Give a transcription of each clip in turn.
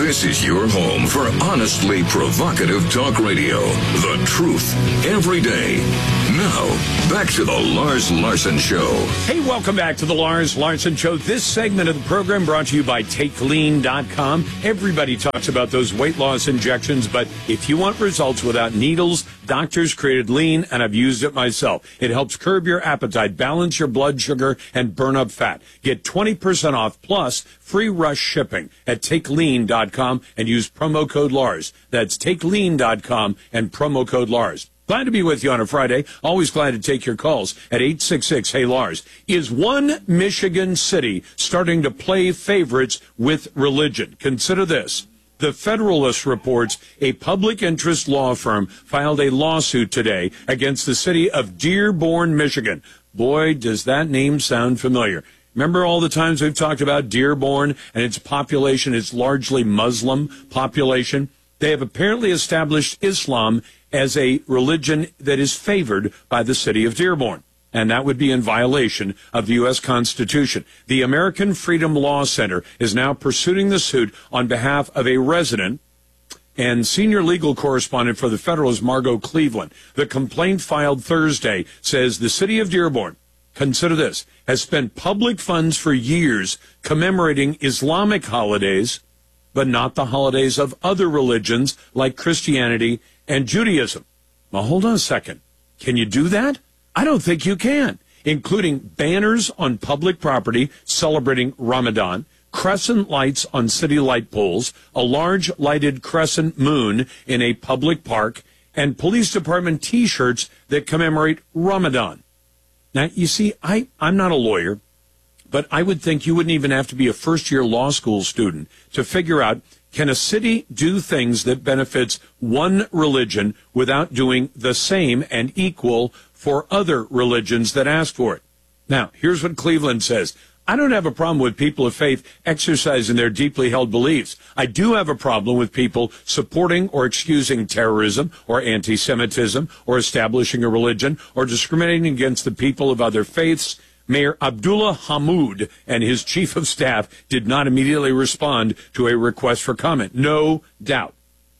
This is your home for honestly provocative talk radio. The truth every day. Now, back to the Lars Larson Show. Hey, welcome back to the Lars Larson Show. This segment of the program brought to you by TakeLean.com. Everybody talks about those weight loss injections, but if you want results without needles, doctors created Lean, and I've used it myself. It helps curb your appetite, balance your blood sugar, and burn up fat. Get 20% off plus free rush shipping at TakeLean.com and use promo code Lars. That's TakeLean.com and promo code Lars. Glad to be with you on a Friday. Always glad to take your calls at 866-HEY-LARS. Is one Michigan city starting to play favorites with religion? Consider this. The Federalist reports a public interest law firm filed a lawsuit today against the city of Dearborn, Michigan. Boy, does that name sound familiar. Remember all the times we've talked about Dearborn and its population, its largely Muslim population? They have apparently established Islam as a religion that is favored by the city of Dearborn, and that would be in violation of the U.S. Constitution. The American Freedom Law Center is now pursuing the suit on behalf of a resident, and senior legal correspondent for the Federalist, Margot Cleveland. The complaint filed Thursday says the city of Dearborn, consider this, has spent public funds for years commemorating Islamic holidays, but not the holidays of other religions like Christianity and Judaism. Now, hold on a second. Can you do that? I don't think you can, including banners on public property celebrating Ramadan, crescent lights on city light poles, a large lighted crescent moon in a public park, and police department T-shirts that commemorate Ramadan. Now, you see, I'm not a lawyer, but I would think you wouldn't even have to be a first-year law school student to figure out, can a city do things that benefits one religion without doing the same and equal for other religions that ask for it? Now, here's what Cleveland says. I don't have a problem with people of faith exercising their deeply held beliefs. I do have a problem with people supporting or excusing terrorism or anti-Semitism or establishing a religion or discriminating against the people of other faiths. Mayor Abdullah Hammoud and his chief of staff did not immediately respond to a request for comment. No doubt.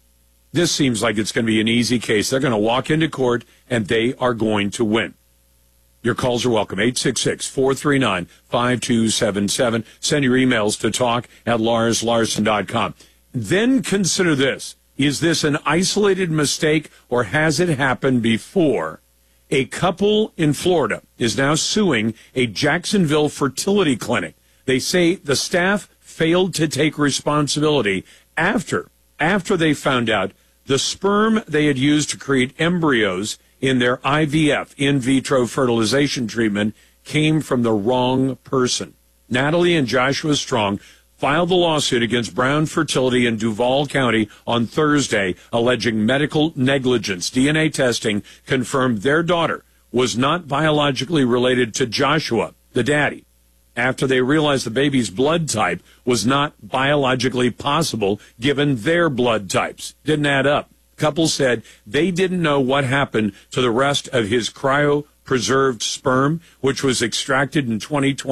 This seems like it's going to be an easy case. They're going to walk into court, and they are going to win. Your calls are welcome. 866-439-5277. Send your emails to talk@LarsLarson.com. Then consider this. Is this an isolated mistake, or has it happened before? A couple in Florida is now suing a Jacksonville fertility clinic. They say the staff failed to take responsibility after they found out the sperm they had used to create embryos in their IVF, in vitro fertilization treatment, came from the wrong person. Natalie and Joshua Strong filed a lawsuit against Brown Fertility in Duval County on Thursday, alleging medical negligence. DNA testing confirmed their daughter was not biologically related to Joshua, the daddy, after they realized the baby's blood type was not biologically possible given their blood types. Didn't add up. Couple said they didn't know what happened to the rest of his cryopreserved sperm, which was extracted in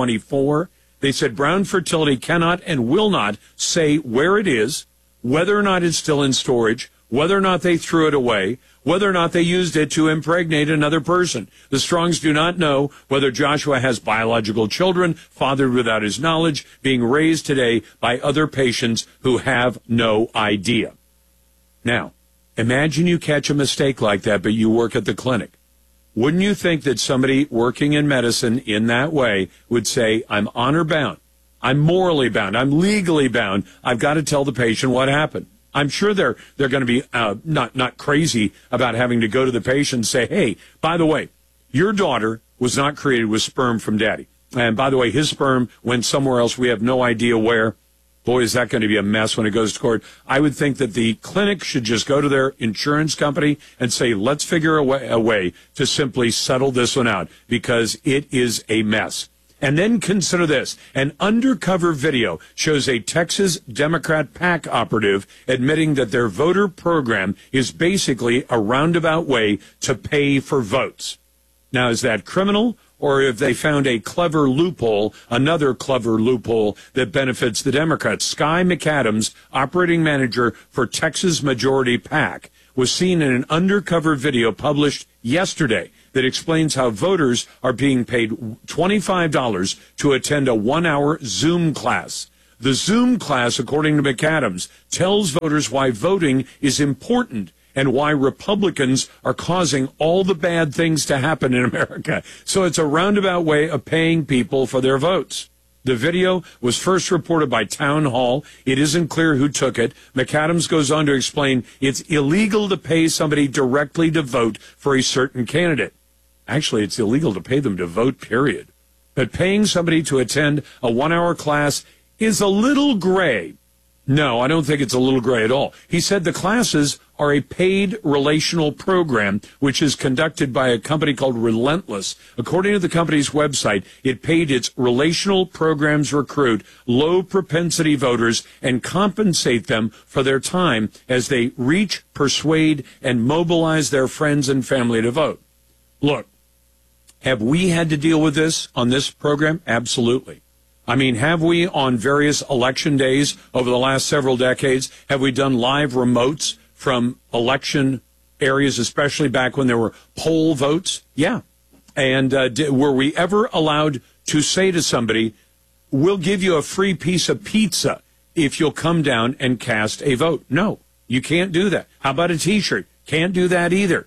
2024. They said Brown Fertility cannot and will not say where it is, whether or not it's still in storage, whether or not they threw it away, whether or not they used it to impregnate another person. The Strongs do not know whether Joshua has biological children, fathered without his knowledge, being raised today by other patients who have no idea. Now, imagine you catch a mistake like that, but you work at the clinic. Wouldn't you think that somebody working in medicine in that way would say, I'm honor bound, I'm morally bound, I'm legally bound, I've got to tell the patient what happened? I'm sure they're going to be not crazy about having to go to the patient and say, hey, by the way, your daughter was not created with sperm from daddy. And by the way, his sperm went somewhere else. We have no idea where. Boy, is that going to be a mess when it goes to court. I would think that the clinic should just go to their insurance company and say, let's figure a way to simply settle this one out, because it is a mess. And then consider this. An undercover video shows a Texas Democrat PAC operative admitting that their voter program is basically a roundabout way to pay for votes. Now, is that criminal or if they found a clever loophole, another clever loophole that benefits the Democrats. Sky McAdams, operating manager for Texas Majority PAC, was seen in an undercover video published yesterday that explains how voters are being paid $25 to attend a 1-hour Zoom class. The Zoom class, according to McAdams, tells voters why voting is important and why Republicans are causing all the bad things to happen in America. So it's a roundabout way of paying people for their votes. The video was first reported by Town Hall. It isn't clear who took it. McAdams goes on to explain it's illegal to pay somebody directly to vote for a certain candidate. Actually, it's illegal to pay them to vote, period. But paying somebody to attend a 1-hour class is a little gray. No, I don't think it's a little gray at all. He said the classes are a paid relational program, which is conducted by a company called Relentless. According to the company's website, it paid its relational programs recruit low-propensity voters and compensate them for their time as they reach, persuade, and mobilize their friends and family to vote. Look, have we had to deal with this on this program? Absolutely. I mean, have we on various election days over the last several decades, have we done live remotes from election areas, especially back when there were poll votes? Yeah. And were we ever allowed to say to somebody, we'll give you a free piece of pizza if you'll come down and cast a vote? No, you can't do that. How about a T-shirt? Can't do that either.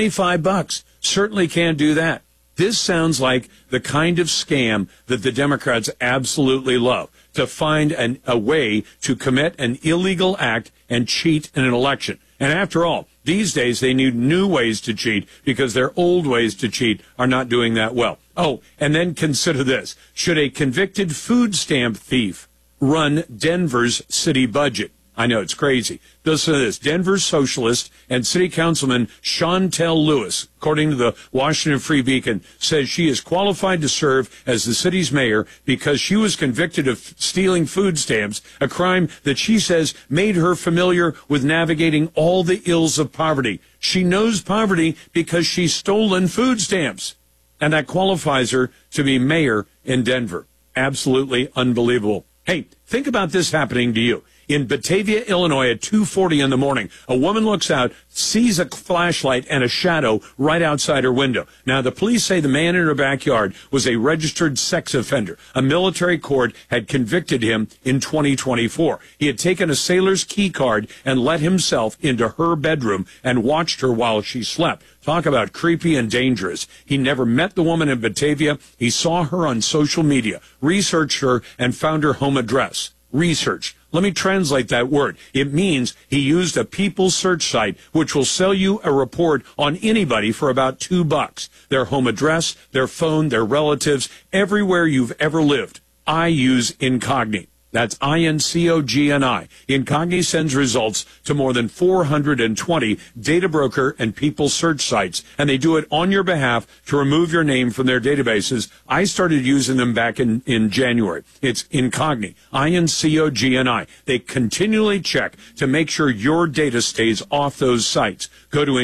$25. Certainly can't do that. This sounds like the kind of scam that the Democrats absolutely love, to find a way to commit an illegal act and cheat in an election. And after all, these days they need new ways to cheat because their old ways to cheat are not doing that well. Oh, and then consider this. Should a convicted food stamp thief run Denver's city budget? I know, it's crazy. Listen to this. Denver socialist and city councilman Chantel Lewis, according to the Washington Free Beacon, says she is qualified to serve as the city's mayor because she was convicted of stealing food stamps, a crime that she says made her familiar with navigating all the ills of poverty. She knows poverty because she's stolen food stamps. And that qualifies her to be mayor in Denver. Absolutely unbelievable. Hey, think about this happening to you. In Batavia, Illinois, at 2:40 in the morning, a woman looks out, sees a flashlight and a shadow right outside her window. Now, the police say the man in her backyard was a registered sex offender. A military court had convicted him in 2024. He had taken a sailor's key card and let himself into her bedroom and watched her while she slept. Talk about creepy and dangerous. He never met the woman in Batavia. He saw her on social media, researched her, and found her home address. Research. Let me translate that word. It means he used a People search site which will sell you a report on anybody for about $2. Their home address, their phone, their relatives, everywhere you've ever lived. I use Incogni. That's Incogni. Incogni sends results to more than 420 data broker and People search sites, and they do it on your behalf to remove your name from their databases. I started using them back in January. It's Incogni, Incogni. They continually check to make sure your data stays off those sites. Go to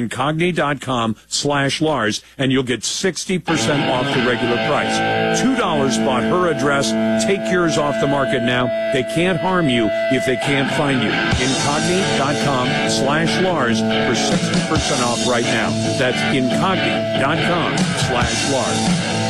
Incogni.com/Lars, and you'll get 60% off the regular price. $2 bought her address. Take yours off the market now. They can't harm you if they can't find you. Incogni.com/Lars for 60% off right now. That's Incogni.com/Lars.